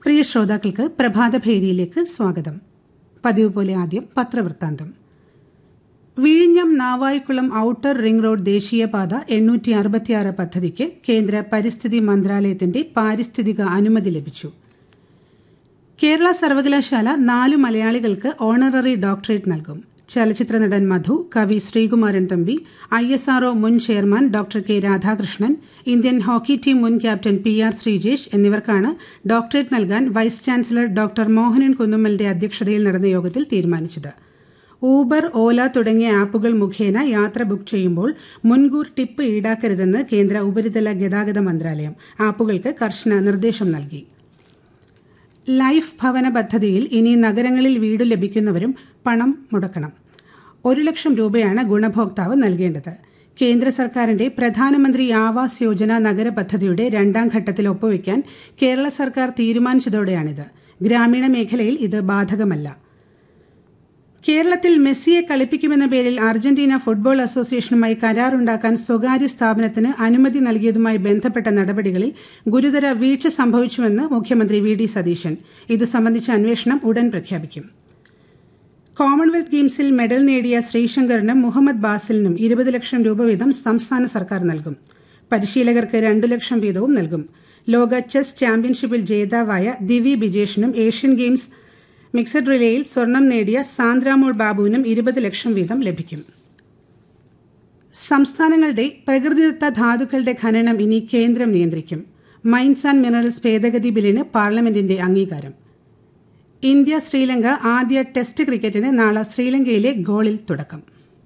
പ്രിയ ശ്രോതാക്കൾക്ക് പ്രഭാതഭേരിയിലേക്ക് സ്വാഗതം. പതിവ് പോലെ ആദ്യം പത്രവൃത്താന്തം. വിഴിഞ്ഞം നാവായിക്കുളം ഔട്ടർ റിംഗ് റോഡ് ദേശീയപാത 866 പദ്ധതിക്ക് കേന്ദ്ര പരിസ്ഥിതി മന്ത്രാലയത്തിന്റെ പാരിസ്ഥിതിക അനുമതി ലഭിച്ചു. കേരള സർവകലാശാല 4 മലയാളികൾക്ക് ഓണററി ഡോക്ടറേറ്റ് നൽകും. ചലച്ചിത്ര നടൻ മധു, കവി ശ്രീകുമാരൻ തമ്പി, ISRO മുൻ chairman doctor K Radhakrishnan, Indian hockey team മുൻ ക്യാപ്റ്റൻ PR ശ്രീജേഷ് എന്നിവർക്കാണ് ഡോക്ടറേറ്റ് നൽകാൻ വൈസ് ചാൻസലർ ഡോക്ടർ മോഹനൻ കുന്നുമ്മലിന്റെ അധ്യക്ഷതയിൽ നടന്ന യോഗത്തിൽ തീരുമാനിച്ചത്. ഊബർ, ഓല തുടങ്ങിയ ആപ്പുകൾ മുഖേന യാത്ര ബുക്ക് ചെയ്യുമ്പോൾ മുൻകൂർ ടിപ്പ് ഈടാക്കരുതെന്ന് കേന്ദ്ര ഉപരിതല ഗതാഗത മന്ത്രാലയം ആപ്പുകൾക്ക് കർശന നിർദ്ദേശം നൽകി. ലൈഫ് ഭവന പദ്ധതിയിൽ ഇനി നഗരങ്ങളിൽ വീട് ലഭിക്കുന്നവരും പണം മുടക്കണം. 1 ലക്ഷം രൂപയാണ് ഗുണഭോക്താവ് നൽകേണ്ടത്. കേന്ദ്ര സർക്കാരിന്റെ പ്രധാനമന്ത്രി ആവാസ് യോജന നഗര പദ്ധതിയുടെ 2ാം ഘട്ടത്തിൽ ഒപ്പുവയ്ക്കാൻ കേരള സർക്കാർ തീരുമാനിച്ചതോടെയാണിത്. ഗ്രാമീണ മേഖലയിൽ ഇത് ബാധകമല്ല. കേരളത്തിൽ മെസ്സിയെ കളിപ്പിക്കുമെന്ന പേരിൽ അർജന്റീന ഫുട്ബോൾ അസോസിയേഷനുമായി കരാറുണ്ടാക്കാൻ സ്വകാര്യ സ്ഥാപനത്തിന് അനുമതി നൽകിയതുമായി ബന്ധപ്പെട്ട നടപടികളിൽ ഗുരുതര വീഴ്ച സംഭവിച്ചുവെന്ന് മുഖ്യമന്ത്രി VD സതീശൻ. ഇതു സംബന്ധിച്ച അന്വേഷണം ഉടൻ പ്രഖ്യാപിക്കും. കോമൺവെൽത്ത് ഗെയിംസിൽ മെഡൽ നേടിയ ശ്രീശങ്കറിനും മുഹമ്മദ് ബാസിലിനും 20 ലക്ഷം രൂപ വീതം സംസ്ഥാന സർക്കാർ നൽകും. പരിശീലകർക്ക് 2 ലക്ഷം വീതവും നൽകും. ലോക ചെസ് ചാമ്പ്യൻഷിപ്പിൽ ജേതാവായ ദിവി ബിജേഷിനും ഏഷ്യൻ ഗെയിംസ് മിക്സഡ് റിലേയിൽ സ്വർണം നേടിയ സാന്ദ്രാമോൾ ബാബുവിനും 20 ലക്ഷം വീതം ലഭിക്കും. സംസ്ഥാനങ്ങളുടെ പ്രകൃതിദത്ത ധാതുക്കളുടെ ഖനനം ഇനി കേന്ദ്രം നിയന്ത്രിക്കും. മൈൻസ് ആൻഡ് മിനറൽസ് ഭേദഗതി ബില്ലിന് പാർലമെന്റിന്റെ അംഗീകാരം. ഇന്ത്യ ശ്രീലങ്ക ആദ്യ ടെസ്റ്റ് ക്രിക്കറ്റിന് നാളെ ശ്രീലങ്കയിലെ ഗോളിൽ തുടക്കം.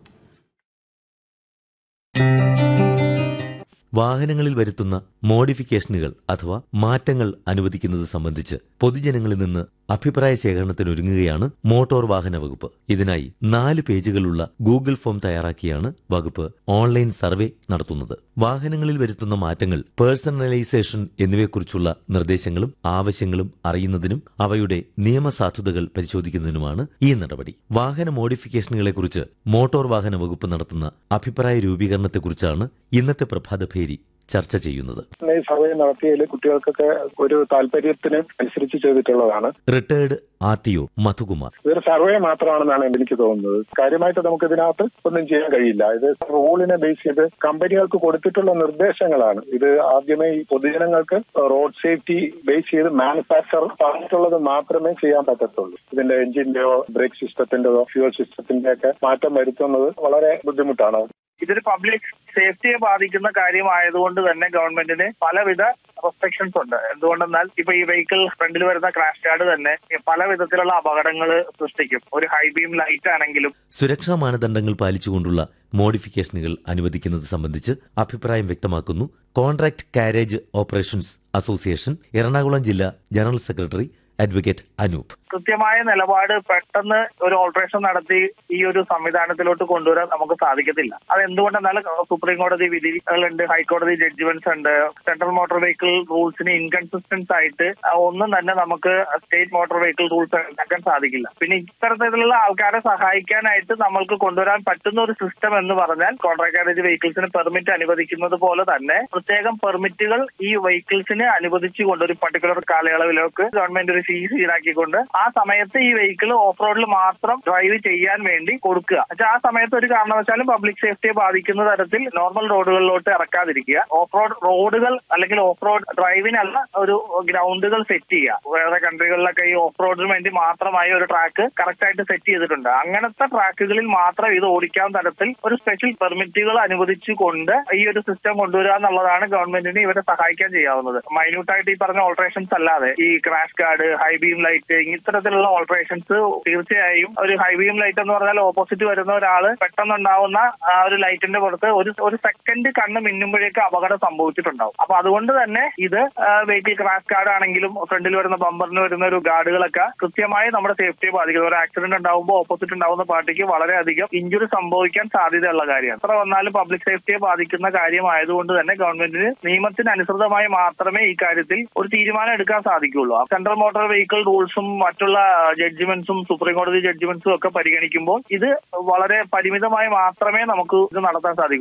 വാഹനങ്ങളിൽ വരുത്തുന്ന മോഡിഫിക്കേഷനുകൾ അഥവാ മാറ്റങ്ങൾ അനുവദിക്കുന്നത് സംബന്ധിച്ച് പൊതുജനങ്ങളിൽ നിന്ന് അഭിപ്രായ ശേഖരണത്തിനൊരുങ്ങുകയാണ് മോട്ടോർ വാഹന വകുപ്പ്. ഇതിനായി 4 പേജുകളുള്ള ഗൂഗിൾ ഫോം തയ്യാറാക്കിയാണ് വകുപ്പ് ഓൺലൈൻ സർവേ നടത്തുന്നത്. വാഹനങ്ങളിൽ വരുത്തുന്ന മാറ്റങ്ങൾ, പേഴ്സണലൈസേഷൻ എന്നിവയെക്കുറിച്ചുള്ള നിർദ്ദേശങ്ങളും ആവശ്യങ്ങളും അറിയുന്നതിനും അവയുടെ നിയമസാധുതകൾ പരിശോധിക്കുന്നതിനുമാണ് ഈ നടപടി. വാഹന മോഡിഫിക്കേഷനുകളെക്കുറിച്ച് മോട്ടോർ വാഹന വകുപ്പ് നടത്തുന്ന അഭിപ്രായ രൂപീകരണത്തെക്കുറിച്ചാണ് ഇന്നത്തെ പ്രഭാതഭേരി ചർച്ച ചെയ്യുന്നത്. ഈ സർവേ നടത്തിയതിൽ കുട്ടികൾക്കൊക്കെ ഒരു താല്പര്യത്തിന് അനുസരിച്ച് ചെയ്തിട്ടുള്ളതാണ്. റിട്ടയർഡ് RTO മധുകുമാർ: ഇതൊരു സർവേ മാത്രമാണെന്നാണ് എനിക്ക് തോന്നുന്നത്. കാര്യമായിട്ട് നമുക്ക് ഇതിനകത്ത് ഒന്നും ചെയ്യാൻ കഴിയില്ല. ഇത് റൂളിനെ ബേസ് ചെയ്ത് കമ്പനികൾക്ക് കൊടുത്തിട്ടുള്ള നിർദ്ദേശങ്ങളാണ്. ഇത് ആദ്യമേ ഈ പൊതുജനങ്ങൾക്ക് റോഡ് സേഫ്റ്റി ബേസ് ചെയ്ത് മാനുഫാക്ചർ പറഞ്ഞിട്ടുള്ളത് മാത്രമേ ചെയ്യാൻ പറ്റത്തുള്ളൂ. ഇതിന്റെ എഞ്ചിന്റെയോ ബ്രേക്ക് സിസ്റ്റത്തിന്റെയോ ഫ്യൂൽ സിസ്റ്റത്തിന്റെ ഒക്കെ മാറ്റം വരുത്തുന്നത് വളരെ ബുദ്ധിമുട്ടാണ്. ഇതൊരു പബ്ലിക് സേഫ്റ്റിയെ ബാധിക്കുന്ന കാര്യമായതുകൊണ്ട് തന്നെ ഗവൺമെന്റിന് പലവിധ റെസ്ട്രിക്ഷൻസ് ഉണ്ട്. എന്തുകൊണ്ടെന്നാൽ ഇപ്പൊ ഈ വെഹിക്കിൾ ഫ്രണ്ടിൽ വരുന്ന ക്രാഷ് ഗാർഡ് തന്നെ പല വിധത്തിലുള്ള അപകടങ്ങൾ സൃഷ്ടിക്കും. ഒരു ഹൈ ബീം ലൈറ്റ് ആണെങ്കിലും സുരക്ഷാ മാനദണ്ഡങ്ങൾ പാലിച്ചുകൊണ്ടുള്ള മോഡിഫിക്കേഷനുകൾ അനുവദിക്കുന്നത് സംബന്ധിച്ച് അഭിപ്രായം വ്യക്തമാക്കുന്നു contract carriage operations association Ernakulam ജില്ലാ ജനറൽ സെക്രട്ടറി അഡ്വക്കേറ്റ് അനൂപ്. കൃത്യമായ നിലപാട് പെട്ടെന്ന് ഒരു ഓൾട്ടറേഷൻ നടത്തി ഈ ഒരു സംവിധാനത്തിലോട്ട് കൊണ്ടുവരാൻ നമുക്ക് സാധിക്കത്തില്ല. അത് എന്തുകൊണ്ടെന്നാൽ സുപ്രീം കോടതി വിധികളുണ്ട്, ഹൈക്കോടതി ജഡ്ജ്മെന്റ്സ് ഉണ്ട്. സെൻട്രൽ മോട്ടോർ വെഹിക്കിൾ റൂൾസിന് ഇൻകൺസിസ്റ്റൻസ് ആയിട്ട് ഒന്നും തന്നെ നമുക്ക് സ്റ്റേറ്റ് മോട്ടോർ വെഹിക്കിൾ റൂൾസ് ഉണ്ടാക്കാൻ സാധിക്കില്ല. പിന്നെ ഇത്തരത്തിലുള്ള ആൾക്കാരെ സഹായിക്കാനായിട്ട് നമ്മൾക്ക് കൊണ്ടുവരാൻ പറ്റുന്ന ഒരു സിസ്റ്റം എന്ന് പറഞ്ഞാൽ കോൺട്രാക്ട് കാരേജ് വെഹിക്കിൾസിന് പെർമിറ്റ് അനുവദിക്കുന്നത് പോലെ തന്നെ പ്രത്യേകം പെർമിറ്റുകൾ ഈ വെഹിക്കിൾസിന് അനുവദിച്ചുകൊണ്ട് ഒരു പർട്ടിക്കുലർ കാലയളവിലേക്ക് ഗവൺമെന്റ് ഒരു ഫീസ് ഈടാക്കിക്കൊണ്ട് ആ സമയത്ത് ഈ വെഹിക്കിൾ ഓഫ് റോഡിൽ മാത്രം ഡ്രൈവ് ചെയ്യാൻ വേണ്ടി കൊടുക്കുക. ആ സമയത്ത് ഒരു കാരണവശാലും പബ്ലിക് സേഫ്റ്റിയെ ബാധിക്കുന്ന തരത്തിൽ നോർമൽ റോഡുകളിലോട്ട് ഇറക്കാതിരിക്കുക. ഓഫ് റോഡ് റോഡുകൾ അല്ലെങ്കിൽ ഓഫ് റോഡ് ഡ്രൈവിനല്ല ഒരു ഗ്രൗണ്ടുകൾ സെറ്റ് ചെയ്യുക. വേറെ കൺട്രികളിലൊക്കെ ഈ ഓഫ് റോഡിന് വേണ്ടി മാത്രമായി ഒരു ട്രാക്ക് കറക്റ്റ് ആയിട്ട് സെറ്റ് ചെയ്തിട്ടുണ്ട്. അങ്ങനത്തെ ട്രാക്കുകളിൽ മാത്രം ഇത് ഓടിക്കാൻ തരത്തിൽ ഒരു സ്പെഷ്യൽ പെർമിറ്റുകൾ അനുവദിച്ചുകൊണ്ട് ഈ ഒരു സിസ്റ്റം കൊണ്ടുവരിക എന്നുള്ളതാണ് ഗവൺമെന്റിന് ഇവരെ സഹായിക്കാൻ ചെയ്യാവുന്നത്. മൈന്യൂട്ടായിട്ട് ഈ പറഞ്ഞ ഓൾട്ടറേഷൻസ് അല്ലാതെ ഈ crash guard, high beam light, ഇത്തരത്തിലുള്ള ഓൾട്ടറേഷൻസ് തീർച്ചയായും ഒരു ഹൈ ബീം ലൈറ്റ് എന്ന് പറഞ്ഞാൽ ഓപ്പോസിറ്റ് വരുന്ന ഒരാള് പെട്ടെന്നുണ്ടാവുന്ന ആ ഒരു ലൈറ്റിന്റെ പുറത്ത് ഒരു സെക്കൻഡ് കണ്ണ് മിന്നുമ്പോഴേക്ക് അപകടം സംഭവിച്ചിട്ടുണ്ടാവും. അപ്പൊ അതുകൊണ്ട് തന്നെ ഇത് വെഹിക്കിൾ ക്രാഷ് ഗാർഡ് ആണെങ്കിലും ഫ്രണ്ടിൽ വരുന്ന ബമ്പറിന് വരുന്ന ഒരു ഗാർഡുകളൊക്കെ കൃത്യമായി നമ്മുടെ സേഫ്റ്റിയെ ബാധിക്കുന്നത്. ഒരു ആക്സിഡന്റ് ഉണ്ടാവുമ്പോൾ ഓപ്പോസിറ്റ് ഉണ്ടാവുന്ന പാർട്ടിക്ക് വളരെയധികം ഇഞ്ചുറി സംഭവിക്കാൻ സാധ്യതയുള്ള കാര്യമാണ്. എത്ര വന്നാലും പബ്ലിക് സേഫ്റ്റിയെ ബാധിക്കുന്ന കാര്യമായതുകൊണ്ട് തന്നെ ഗവൺമെന്റിന് നിയമത്തിന് അനുസൃതമായി മാത്രമേ ഈ കാര്യത്തിൽ ഒരു തീരുമാനം എടുക്കാൻ സാധിക്കുള്ളൂ. സെൻട്രൽ മോട്ടോർ വെഹിക്കിൾ റൂൾസും മറ്റുള്ള ജഡ്ജ്മെന്റ്സും സുപ്രീം കോടതി ജഡ്ജ്മെന്റ്സും ഒക്കെ പരിഗണിക്കുമ്പോൾ ഇത് വളരെ പരിമിതമായി മാത്രമേ നമുക്ക് ഇത് നടത്താൻ സാധിക്കുള്ളൂ.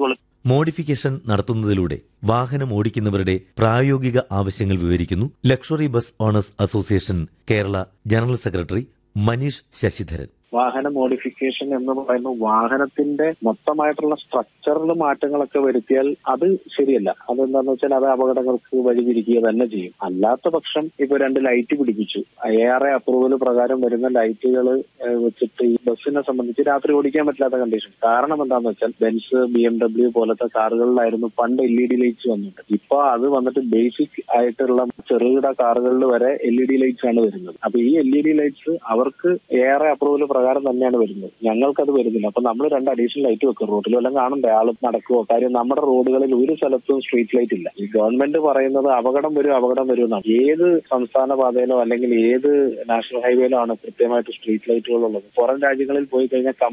മോഡിഫിക്കേഷൻ നടത്തുന്നതിലൂടെ വാഹനം ഓടിക്കുന്നവരുടെ പ്രായോഗിക ആവശ്യങ്ങൾ വിവരിക്കുന്നു luxury bus owners association Kerala general secretary Manish Sasidharan. വാഹന മോഡിഫിക്കേഷൻ എന്ന് പറയുന്നത് വാഹനത്തിന്റെ മൊത്തമായിട്ടുള്ള സ്ട്രക്ചറിൽ മാറ്റങ്ങളൊക്കെ വരുത്തിയാൽ അത് ശരിയല്ല. അതെന്താന്ന് വെച്ചാൽ അത് അപകടങ്ങൾക്ക് വഴിതിരിക്കുക തന്നെ ചെയ്യും. അല്ലാത്ത പക്ഷം ഇപ്പൊ 2 ലൈറ്റ് പിടിപ്പിച്ചു, ARA അപ്രൂവൽ പ്രകാരം വരുന്ന ലൈറ്റുകൾ വെച്ചിട്ട് ഈ ബസ്സിനെ സംബന്ധിച്ച് രാത്രി ഓടിക്കാൻ പറ്റാത്ത കണ്ടീഷൻ. കാരണം എന്താന്ന് വെച്ചാൽ ബെൻസ്, BMW പോലത്തെ കാറുകളിലായിരുന്നു പണ്ട് LED ലൈറ്റ്സ് വന്നിട്ട്. ഇപ്പൊ അത് വന്നിട്ട് ബേസിക് ആയിട്ടുള്ള ചെറുകിട കാറുകളിൽ വരെ LED ലൈറ്റ്സ് ആണ് വരുന്നത്. അപ്പൊ ഈ LED ലൈറ്റ്സ് അവർക്ക് ARA അപ്രൂവൽ പ്രകാരം തന്നെയാണ് വരുന്നത്. ഞങ്ങൾക്കത് വരുന്നില്ല. അപ്പൊ നമ്മൾ 2 അഡീഷണൽ ലൈറ്റ് വെക്കും. റോഡിൽ വല്ലതും കാണണ്ടേ ആൾ നടക്കുവോ? കാര്യം നമ്മുടെ റോഡുകളിൽ ഒരു സ്ഥലത്തും സ്ട്രീറ്റ് ലൈറ്റ് ഇല്ല. ഈ ഗവൺമെന്റ് പറയുന്നത് അപകടം വരും എന്നാണ്. ഏത് സംസ്ഥാന പാതയിലോ അല്ലെങ്കിൽ ഏത് നാഷണൽ ഹൈവേയിലോ ആണ് കൃത്യമായിട്ട് സ്ട്രീറ്റ് ലൈറ്റുകൾ ഉള്ളത്? പുറം രാജ്യങ്ങളിൽ പോയി കഴിഞ്ഞാൽ